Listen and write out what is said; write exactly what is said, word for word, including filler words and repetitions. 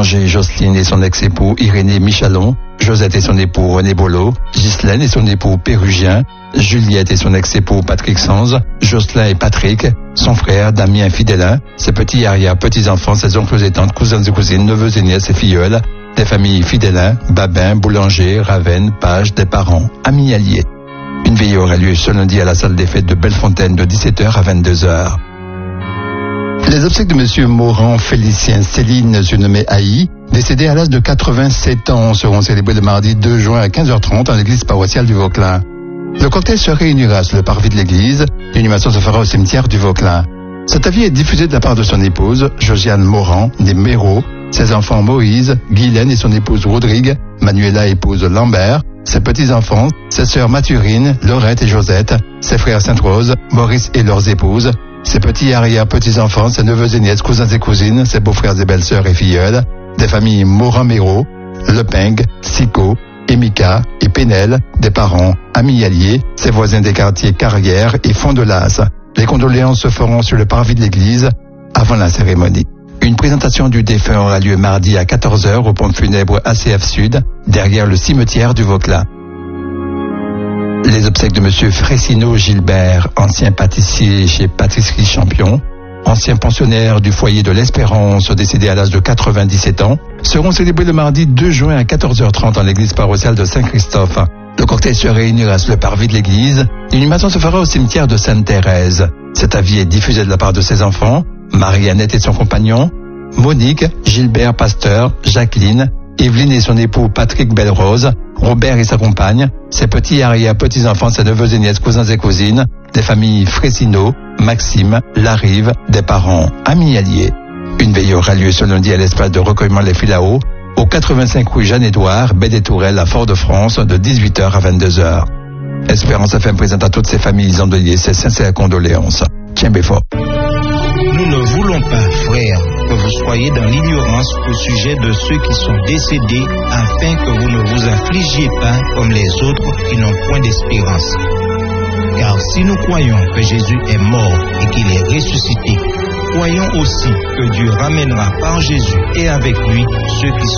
Boulanger Jocelyne et son ex-époux Irénée Michalon, Josette et son époux René Bolo, Ghislaine et son époux Pérugien, Juliette et son ex-époux Patrick Sanz, Jocelyn et Patrick, son frère Damien Fidelin, ses petits arrière-petits-enfants, ses oncles et tantes, cousins et cousines, neveux et nièces et filleuls, des familles Fidelin, Babin, Boulanger, Ravenne, Page, des parents, amis alliés. Une veillée aura lieu ce lundi à la salle des fêtes de Bellefontaine de dix-sept heures à vingt-deux heures. Les obsèques de Monsieur Morand Félicien Céline, surnommé Haï, décédé à l'âge de quatre-vingt-sept ans, seront célébrés le mardi deux juin à quinze heures trente à l'église paroissiale du Vauclin. Le cortège se réunira sur le parvis de l'église. L'animation se fera au cimetière du Vauclin. Cet avis est diffusé de la part de son épouse, Josiane Morand, née Méraud, ses enfants Moïse, Guylaine et son épouse Rodrigue, Manuela épouse Lambert, ses petits-enfants, ses sœurs Mathurine, Laurette et Josette, ses frères Sainte-Rose, Maurice et leurs épouses, ses petits arrière-petits-enfants, ses neveux et nièces, cousins et cousines, ses beaux-frères et belles-sœurs et filleuls, des familles Morin-Méraud, Lepeng, Sico, Emika et Pénel, des parents, amis alliés, ses voisins des quartiers Carrière et Fond-de-Las. Les condoléances se feront sur le parvis de l'église avant la cérémonie. Une présentation du défunt aura lieu mardi à quatorze heures au pont funèbre A C F Sud, derrière le cimetière du Vauclin. Les obsèques de Monsieur Fressino Gilbert, ancien pâtissier chez Pâtisserie Champion, ancien pensionnaire du foyer de l'Espérance, décédé à l'âge de quatre-vingt-dix-sept ans, seront célébrés le mardi deux juin à quatorze heures trente en l'église paroissiale de Saint-Christophe. Le cortège se réunira sur le parvis de l'église. L'inhumation se fera au cimetière de Sainte-Thérèse. Cet avis est diffusé de la part de ses enfants, Marie-Annette et son compagnon, Monique, Gilbert Pasteur, Jacqueline, Evelyne et son époux Patrick Belrose, Robert et sa compagne, ses petits arrière-petits-enfants, ses neveux et nièces, cousins et cousines, des familles Fressino, Maxime, Larive, des parents, amis alliés. Une veillée aura lieu ce lundi à l'espace de recueillement Les Filao, au quatre-vingt-cinq rue Jeanne-Édouard, baie des Tourelles à Fort-de-France, de dix-huit heures à vingt-deux heures. Espérance F M présente à toutes ces familles endeuillées ses sincères condoléances. Tiens, Béfort. Nous ne voulons pas, frères, que vous soyez dans l'ignorance au sujet de ceux qui sont décédés, afin que vous ne vous affligiez pas comme les autres qui n'ont point d'espérance. Car si nous croyons que Jésus est mort et qu'il est ressuscité, croyons aussi que Dieu ramènera par Jésus et avec lui ceux qui sont